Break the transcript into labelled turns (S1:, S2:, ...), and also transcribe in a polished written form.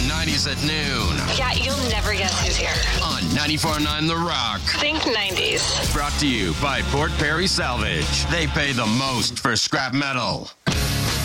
S1: 90s at noon.
S2: Yeah, you'll never guess who's here.
S1: On 94.9 The Rock.
S2: Think 90s.
S1: Brought to you by Port Perry Salvage. They pay the most for scrap metal.